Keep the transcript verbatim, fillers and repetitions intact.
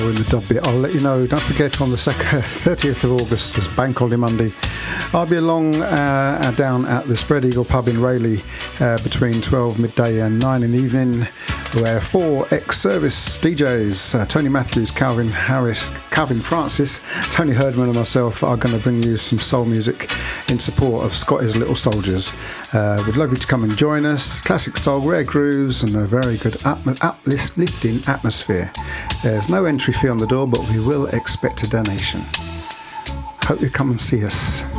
In the dub bit, I'll let you know. Don't forget, on the thirtieth of August, it's Bank Holiday Monday, I'll be along uh, down at the Spread Eagle pub in Rayleigh uh, between twelve midday and nine in the evening, where four ex-service D Js, uh, Tony Matthews, Calvin Harris, Calvin Francis, Tony Herdman and myself are going to bring you some soul music in support of Scotty's Little Soldiers. Uh, we'd love you to come and join us. Classic soul, rare grooves and a very good atmo- uplifting atmosphere. There's no entry fee on the door, but we will expect a donation. Hope you come and see us.